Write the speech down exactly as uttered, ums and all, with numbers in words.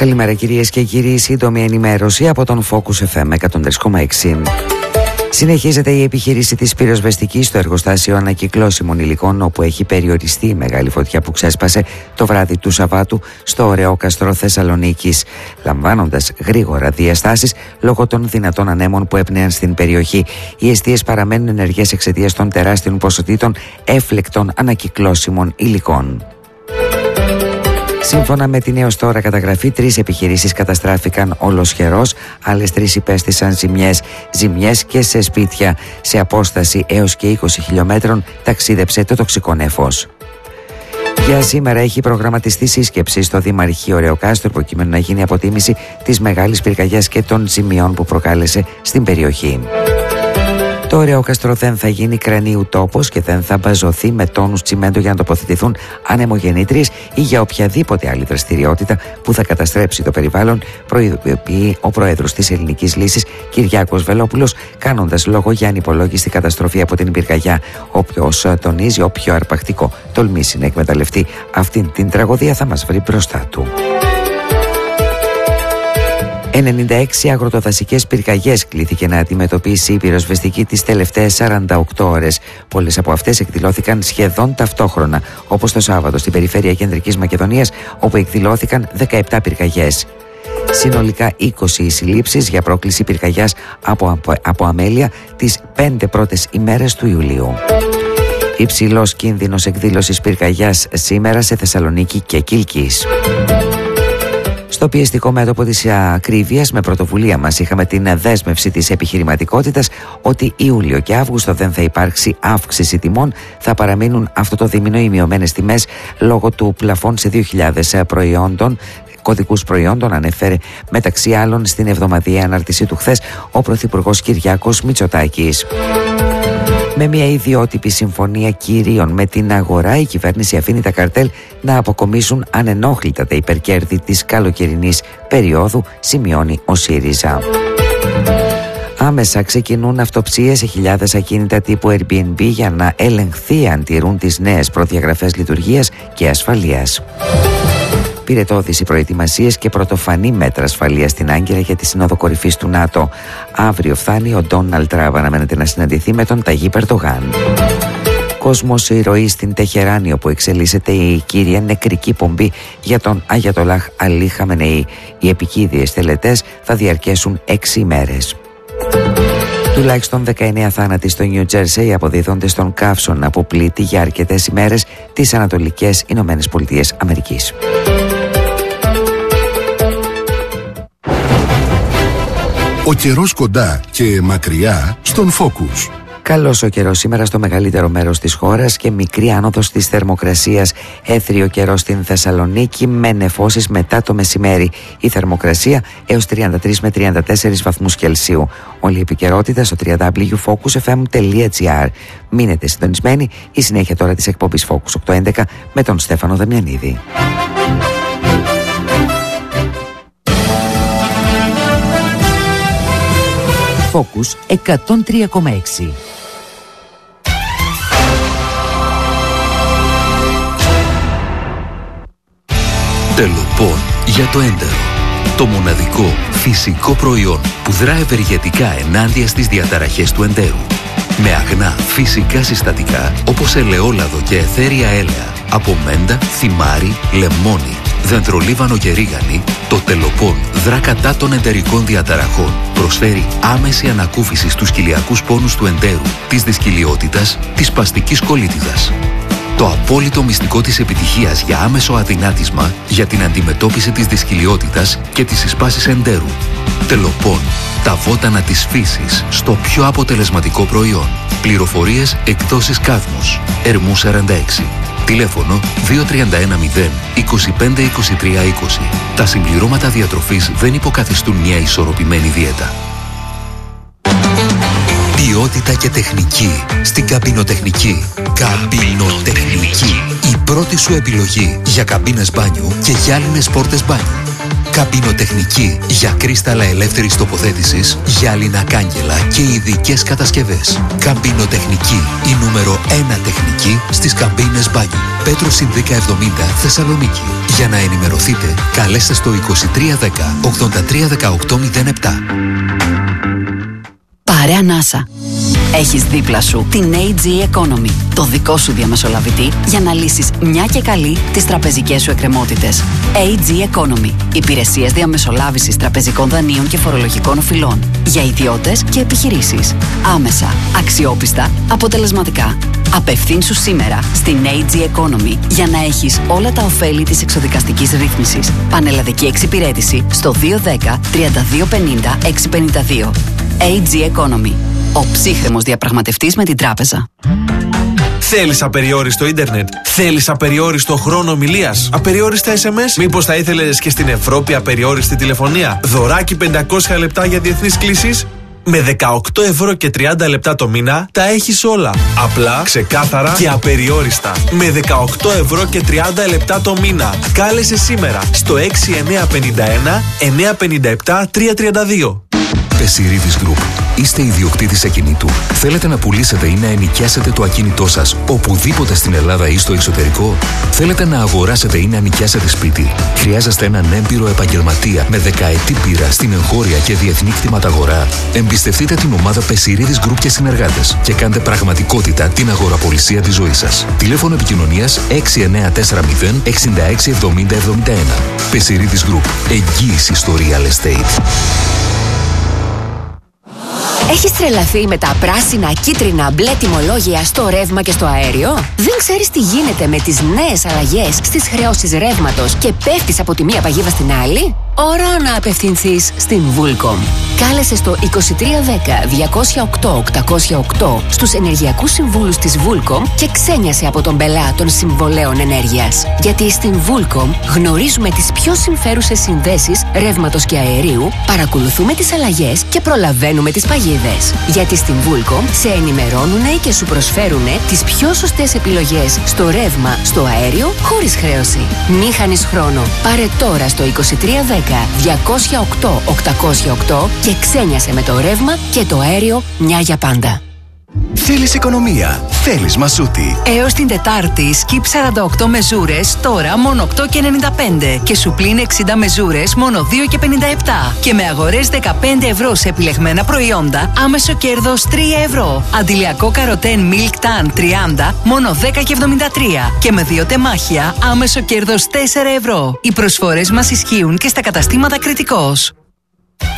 Καλημέρα κυρίες και κύριοι, σύντομη ενημέρωση από τον Focus εφ εμ εκατόν τρία κόμμα έξι. Συνεχίζεται η επιχείρηση της πυροσβεστικής στο εργοστάσιο ανακυκλώσιμων υλικών, όπου έχει περιοριστεί η μεγάλη φωτιά που ξέσπασε το βράδυ του Σαββάτου στο Ωρεόκαστρο Θεσσαλονίκης, λαμβάνοντας γρήγορα διαστάσεις λόγω των δυνατών ανέμων που έπνεαν στην περιοχή. Οι εστίες παραμένουν ενεργές εξαιτίας των τεράστιων ποσοτήτων έφλεκτων ανακυκλώσιμων υλικών. Σύμφωνα με την έως τώρα καταγραφή, τρεις επιχειρήσεις καταστράφηκαν ολοσχερός, άλλες τρεις υπέστησαν ζημιές. Ζημιές και σε σπίτια. Σε απόσταση έως και είκοσι χιλιόμετρων ταξίδεψε το τοξικό νέφος. Για σήμερα έχει προγραμματιστεί σύσκεψη στο Δημαρχείο Ωρεοκάστρο προκειμένου να γίνει αποτίμηση της μεγάλης πυρκαγιάς και των ζημιών που προκάλεσε στην περιοχή. Το Ωρεόκαστρο δεν θα γίνει κρανίου τόπος και δεν θα μπαζωθεί με τόνους τσιμέντο για να τοποθετηθούν ανεμογεννήτριες ή για οποιαδήποτε άλλη δραστηριότητα που θα καταστρέψει το περιβάλλον, προειδοποιεί ο Πρόεδρος της Ελληνικής Λύσης Κυριάκος Βελόπουλος, κάνοντας λόγο για ανυπολόγιστη καταστροφή από την πυρκαγιά. Όποιος τονίζει, όποιο αρπακτικό τολμήσει να εκμεταλλευτεί αυτήν την τραγωδία θα μας βρει μπροστά του. ενενήντα έξι αγροτοδασικές πυρκαγιές κλήθηκε να αντιμετωπίσει η πυροσβεστική τις τελευταίες σαράντα οκτώ ώρες. Πολλές από αυτές εκδηλώθηκαν σχεδόν ταυτόχρονα, όπως το Σάββατο στην περιφέρεια Κεντρικής Μακεδονίας, όπου εκδηλώθηκαν δεκαεπτά πυρκαγιές. Συνολικά είκοσι οι συλλήψεις για πρόκληση πυρκαγιάς από, από, από αμέλεια τις πέντε πρώτες ημέρες του Ιουλίου. Υψηλός κίνδυνος εκδήλωσης πυρκαγιάς σήμερα σε Θεσσαλονίκη και Κιλκής. Στο πιεστικό μέτωπο της ακρίβειας, με πρωτοβουλία μας είχαμε την δέσμευση της επιχειρηματικότητας ότι Ιούλιο και Αύγουστο δεν θα υπάρξει αύξηση τιμών, θα παραμείνουν αυτό το δίμηνο οι μειωμένες τιμές λόγω του πλαφών σε δύο χιλιάδες προϊόντων. Κωδικούς προϊόντων ανέφερε μεταξύ άλλων στην εβδομαδιαία ανάρτησή του χθες ο Πρωθυπουργός Κυριάκος Μητσοτάκης. Με μια ιδιότυπη συμφωνία κυρίων με την αγορά, η κυβέρνηση αφήνει τα καρτέλ να αποκομίσουν ανενόχλητα τα υπερκέρδη της καλοκαιρινής περίοδου, σημειώνει ο ΣΥΡΙΖΑ. Άμεσα ξεκινούν αυτοψίες σε χιλιάδες ακίνητα τύπου Airbnb για να ελεγχθεί αν τηρούν τις νέες προδιαγραφές λειτουργίας και ασφαλείας. Πυρετώδεις οι προετοιμασίες και πρωτοφανή μέτρα ασφαλείας στην Άγκυρα για τη Σύνοδο Κορυφής του ΝΑΤΟ. Αύριο φτάνει ο Ντόναλντ Τραμπ, αναμένεται να συναντηθεί με τον Ταγίπ Ερντογάν. Κόσμος ηρωή στην Τεχεράνη, όπου εξελίσσεται η κύρια νεκρική πομπή για τον Αγιατολάχ Αλί Χαμενεή. Οι επικίδιες τελετές θα διαρκέσουν έξι ημέρες. Τουλάχιστον δεκαεννέα θάνατοι στο Νιου Τζέρσεϊ αποδίδονται στον καύσωνα που πλήττει για αρκετές ημέρες τις Ανατολικές Ηνωμένες Πολιτείες Αμερικής. Ο καιρός κοντά και μακριά στον Focus. Καλός ο καιρός σήμερα στο μεγαλύτερο μέρος της χώρας και μικρή άνοδος της θερμοκρασίας. Έθριο καιρός στην Θεσσαλονίκη με νεφώσεις μετά το μεσημέρι. Η θερμοκρασία έως τριάντα τρεις με τριάντα τέσσερις βαθμούς Κελσίου. Όλη η επικαιρότητα στο double-u double-u double-u τελεία focus f m τελεία g r. Μείνετε συντονισμένοι. Η συνέχεια τώρα της εκπομπής Focus οκτακόσια έντεκα με τον Στέφανο Δαμιανίδη. Focus εκατόν τρία κόμμα έξι. Τελοπών για το έντερο. Το μοναδικό φυσικό προϊόν που δρά ευεργετικά ενάντια στις διαταραχές του εντέρου. Με αγνά φυσικά συστατικά όπως ελαιόλαδο και αιθέρια έλαια από μέντα, θυμάρι, λεμόνι, δεντρολίβανο και ρίγανη, το Τελοπών δρά κατά των εντερικών διαταραχών. Προσφέρει άμεση ανακούφιση στους κοιλιακούς πόνους του εντέρου, της δυσκυλιότητας, της σπαστικής κολίτιδας. Το απόλυτο μυστικό της επιτυχίας για άμεσο αδυνάτισμα για την αντιμετώπιση της δυσκυλιότητας και της συσπάσης εντέρου. Τελοπών. Τα βότανα της φύσης στο πιο αποτελεσματικό προϊόν. Πληροφορίες εκδόσεις Κάδμος. Ερμού σαράντα έξι. Τηλέφωνο δύο τρία ένα μηδέν είκοσι πέντε είκοσι τρία είκοσι. Τα συμπληρώματα διατροφής δεν υποκαθιστούν μια ισορροπημένη δίαιτα. Ποιότητα και τεχνική στην καμπινοτεχνική. Καμπινοτεχνική. Η πρώτη σου επιλογή για καμπίνες μπάνιου και γυάλινες πόρτες μπάνιου. Καμπινοτεχνική για κρίσταλα ελεύθερης τοποθέτησης, γυάλινα κάγκελα και ειδικές κατασκευές. Καμπινοτεχνική, η νούμερο ένα τεχνική στις καμπίνες μπάνιου. Πέτρος Συνδίκα εβδομήντα, Θεσσαλονίκη. Για να ενημερωθείτε, καλέστε στο είκοσι τρία δέκα ογδόντα τρία δεκαοκτώ μηδέν επτά. Παρέα Νάσα. Έχεις δίπλα σου την έι τζι Economy, το δικό σου διαμεσολαβητή για να λύσεις μια και καλή τις τραπεζικές σου εκκρεμότητες. έι τζι Economy. Υπηρεσίες διαμεσολάβησης τραπεζικών δανείων και φορολογικών οφειλών. Για ιδιώτες και επιχειρήσεις. Άμεσα, αξιόπιστα, αποτελεσματικά. Απευθύνσου σήμερα στην έι τζι Economy για να έχεις όλα τα ωφέλη της εξοδικαστικής ρύθμισης. Πανελλαδική εξυπηρέτηση στο δύο ένα μηδέν τρία δύο πενήντα έξι πενήντα δύο. έι τζι Economy. Ο ψύχρεμος διαπραγματευτής με την τράπεζα. Θέλεις απεριόριστο ίντερνετ? Θέλεις απεριόριστο χρόνο ομιλίας? Απεριόριστα ες εμ ες? Μήπως θα ήθελες και στην Ευρώπη απεριόριστη τηλεφωνία? Δωράκι πεντακόσια λεπτά για διεθνείς κλήσεις? Με δεκαοκτώ ευρώ και τριάντα λεπτά το μήνα τα έχεις όλα. Απλά, ξεκάθαρα και απεριόριστα. Με δεκαοκτώ ευρώ και τριάντα λεπτά το μήνα. Κάλεσε σήμερα στο έξι εννιά πέντε ένα εννιά πέντε επτά τρία τρία δύο. Πεσιρίδης Group. Είστε ιδιοκτήτης ακινήτου? Θέλετε να πουλήσετε ή να ενοικιάσετε το ακίνητό σας οπουδήποτε στην Ελλάδα ή στο εξωτερικό? Θέλετε να αγοράσετε ή να νοικιάσετε σπίτι? Χρειάζεστε έναν έμπειρο επαγγελματία με δεκαετή πείρα στην εγχώρια και διεθνή κτηματαγορά? Εμπιστευτείτε την ομάδα Πεσιρίδης Group και συνεργάτες και κάντε πραγματικότητα την αγοραπολισία της ζωής σας. Τηλέφωνο επικοινωνίας έξι εννιά τέσσερα μηδέν εξήντα έξι εβδομήντα εβδομήντα ένα. Πεσιρίδης Group. Εγγύηση στο real estate. Έχεις τρελαθεί με τα πράσινα, κίτρινα, μπλε τιμολόγια στο ρεύμα και στο αέριο? Δεν ξέρεις τι γίνεται με τις νέες αλλαγές στις χρεώσεις ρεύματος και πέφτεις από τη μία παγίδα στην άλλη? Ώρα να απευθυνθείς στην Vulcom. Κάλεσε στο είκοσι τρία δέκα διακόσια οκτώ οκτακόσια οκτώ στους ενεργειακούς συμβούλους της Vulcom και ξένιασε από τον πελά των συμβολέων ενέργειας. Γιατί στην Vulcom γνωρίζουμε τις πιο συμφέρουσες συνδέσεις ρεύματος και αερίου, παρακολουθούμε τις αλλαγές και προλαβαίνουμε τις παγίδες. Γιατί στην Vulcom σε ενημερώνουνε και σου προσφέρουνε τις πιο σωστές επιλογές στο ρεύμα, στο αέριο, χωρίς χρέωση. Μη χάνεις χρόνο. Πάρε τώρα στο είκοσι τρία δέκα διακόσια οκτώ οκτακόσια οκτώ και ξένιασε με το ρεύμα και το αέριο μια για πάντα. Θέλεις οικονομία, θέλεις Μασούτη. Έως την Τετάρτη, σκιπ σαράντα οκτώ μεζούρες, τώρα μόνο οκτώ και ενενήντα πέντε και σου πλην εξήντα μεζούρες, μόνο δύο και πενήντα επτά. Και με αγορές δεκαπέντε ευρώ σε επιλεγμένα προϊόντα, άμεσο κέρδος τρία ευρώ. Αντιλιακό καροτέν Milk Tan τριάντα, μόνο δέκα και εβδομήντα τρία. Και με δύο τεμάχια, άμεσο κέρδος τέσσερα ευρώ. Οι προσφορές μας ισχύουν και στα καταστήματα Κρητικός.